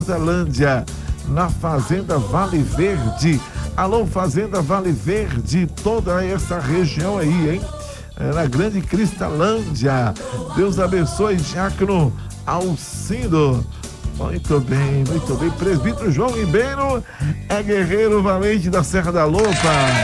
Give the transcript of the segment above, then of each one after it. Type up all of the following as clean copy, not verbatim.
Zelândia, na Fazenda Vale Verde. Alô, Fazenda Vale Verde, toda essa região aí, hein? Na Grande Cristalândia. Deus abençoe, Diácono Alcindo. Muito bem, muito bem. Presbítero João Ribeiro é guerreiro valente da Serra da Lopa.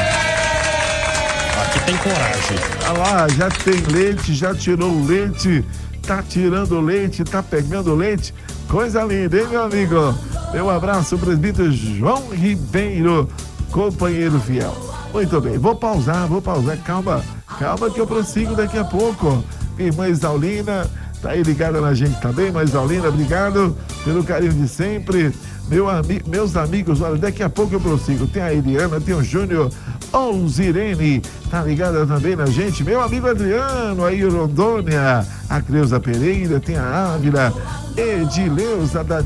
Aqui tem coragem. Olha lá, já tem leite, já tirou o leite, tá tirando leite, tá pegando leite. Coisa linda, hein, meu amigo? Meu abraço, presbítero João Ribeiro, companheiro fiel. Muito bem, vou pausar, calma que eu prossigo daqui a pouco. Irmã Isaulina, tá aí ligada na gente também, irmã Isaulina, obrigado pelo carinho de sempre. Meus amigos, olha, daqui a pouco eu prossigo. Tem a Eliana, tem o Júnior, Zirene, tá ligada também na gente. Meu amigo Adriano, aí Rondônia, a Creuza Pereira, tem a Ávila, Edileuza da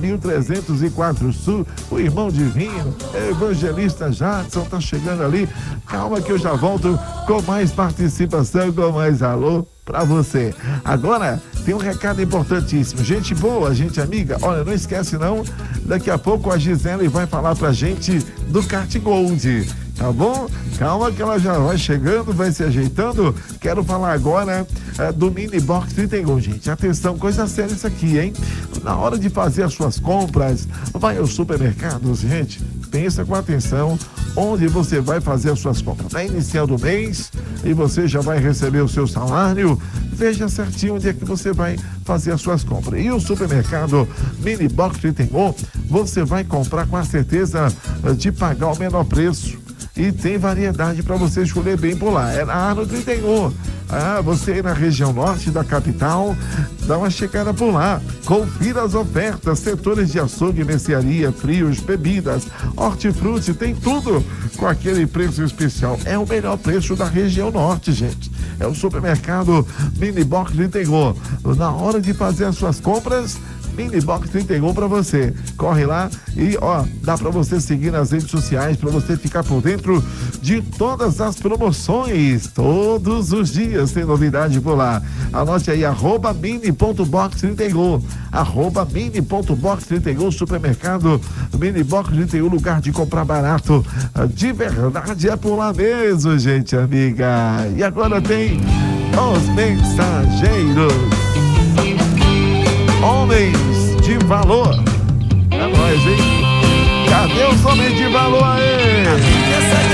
1304 Sul, o irmão Divino, evangelista Jadson, tá chegando ali. Calma que eu já volto com mais participação, com mais alô pra você. Agora tem um recado importantíssimo, gente boa, gente amiga, olha, não esquece não, daqui a pouco a Gisele vai falar pra gente do Kart Gold, tá bom? Calma que ela já vai chegando, vai se ajeitando. Quero falar agora do Mini Box 31, gente. Atenção, coisa séria isso aqui, hein? Na hora de fazer as suas compras, vai ao supermercado, gente, pensa com atenção onde você vai fazer as suas compras. Tá iniciando o mês e você já vai receber o seu salário. Veja certinho onde é que você vai fazer as suas compras. E o supermercado Mini Box 31, você vai comprar com a certeza de pagar o menor preço. E tem variedade para você escolher bem por lá. É na Arno 31. Você aí na região norte da capital, dá uma checada por lá. Confira as ofertas, setores de açougue, mercearia, frios, bebidas, hortifruti, tem tudo com aquele preço especial. É o melhor preço da região norte, gente. É o supermercado Mini Box 31. Na hora de fazer as suas compras, Mini Box 31 para você. Corre lá e dá para você seguir nas redes sociais para você ficar por dentro de todas as promoções. Todos os dias tem novidade por lá. Anote aí, @mini.box31, @mini.box31, supermercado Mini Box 31, lugar de comprar barato. De verdade é por lá mesmo, gente amiga. E agora tem os mensageiros. Homens de valor. É nóis, hein? Cadê os homens de valor aí?